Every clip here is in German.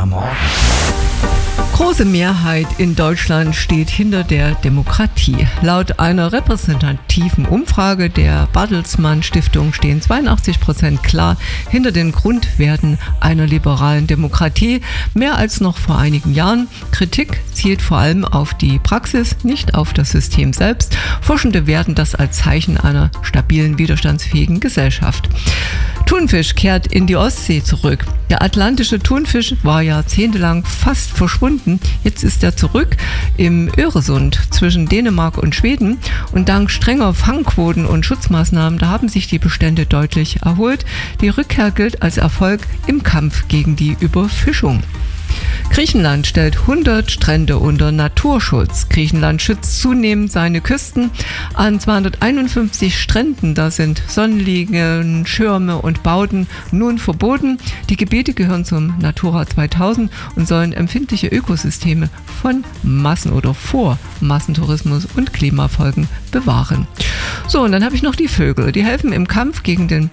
am Morgen. Große Mehrheit in Deutschland steht hinter der Demokratie. Laut einer repräsentativen Umfrage der Bertelsmann Stiftung stehen 82% klar hinter den Grundwerten einer liberalen Demokratie, mehr als noch vor einigen Jahren. Kritik zielt vor allem auf die Praxis, nicht auf das System selbst. Forschende werten das als Zeichen einer stabilen, widerstandsfähigen Gesellschaft. Thunfisch kehrt in die Ostsee zurück. Der atlantische Thunfisch war jahrzehntelang fast verschwunden. Jetzt ist er zurück im Öresund zwischen Dänemark und Schweden. Und dank strenger Fangquoten und Schutzmaßnahmen, da haben sich die Bestände deutlich erholt. Die Rückkehr gilt als Erfolg im Kampf gegen die Überfischung. Griechenland stellt 100 Strände unter Naturschutz. Griechenland schützt zunehmend seine Küsten. An 251 Stränden, da sind Sonnenliegen, Schirme und Bauten nun verboten. Die Gebiete gehören zum Natura 2000 und sollen empfindliche Ökosysteme von vor Massentourismus und Klimafolgen bewahren. So, und dann habe ich noch die Vögel. Die helfen im Kampf gegen den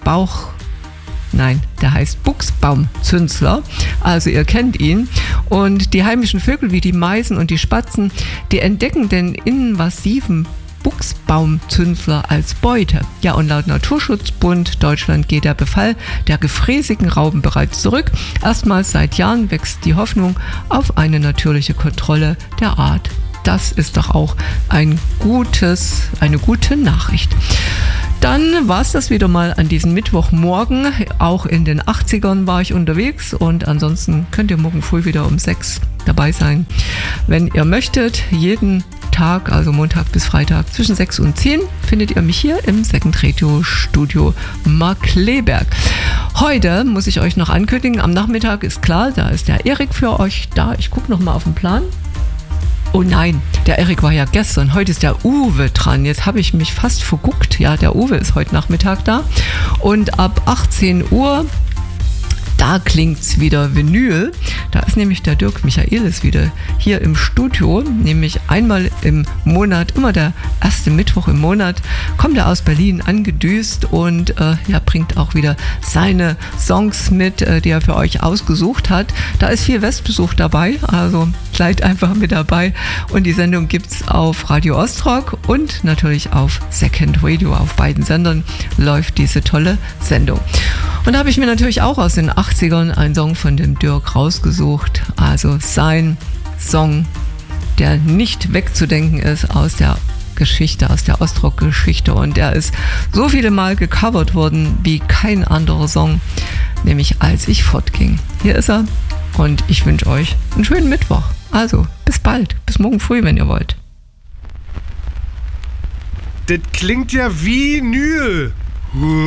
der heißt Buchsbaumzünsler, also ihr kennt ihn. Und die heimischen Vögel wie die Meisen und die Spatzen, die entdecken den invasiven Buchsbaumzünsler als Beute. Ja, und laut Naturschutzbund Deutschland geht der Befall der gefräßigen Raupen bereits zurück. Erstmals seit Jahren wächst die Hoffnung auf eine natürliche Kontrolle der Art. Das ist doch auch eine gute Nachricht. Dann war es das wieder mal an diesem Mittwochmorgen. Auch in den 80ern war ich unterwegs und ansonsten könnt ihr morgen früh wieder um 6 dabei sein. Wenn ihr möchtet, jeden Tag, also Montag bis Freitag zwischen 6 und 10, findet ihr mich hier im Second Radio Studio Markkleeberg. Heute muss ich euch noch ankündigen, am Nachmittag ist klar, da ist der Erik für euch da. Ich gucke noch mal auf den Plan. Oh nein, der Erik war ja gestern, heute ist der Uwe dran. Jetzt habe ich mich fast verguckt. Ja, der Uwe ist heute Nachmittag da. Und ab 18 Uhr, da klingt's wieder Vinyl. Da ist nämlich der Dirk Michaelis wieder hier im Studio, nämlich einmal im Monat, immer der erste Mittwoch im Monat, kommt er aus Berlin angedüst und bringt auch wieder seine Songs mit, die er für euch ausgesucht hat. Da ist viel Westbesuch dabei, also seid einfach mit dabei. Und die Sendung gibt's auf Radio Ostrock und natürlich auf Second Radio. Auf beiden Sendern läuft diese tolle Sendung. Und da habe ich mir natürlich auch aus den 80ern einen Song von dem Dirk rausgesucht. Also sein Song, der nicht wegzudenken ist aus der Geschichte, aus der Ostrock-Geschichte. Und er ist so viele Mal gecovert worden wie kein anderer Song, nämlich Als ich fortging. Hier ist er und ich wünsche euch einen schönen Mittwoch. Also, bis bald, bis morgen früh, wenn ihr wollt. Das klingt ja wie Vinyl.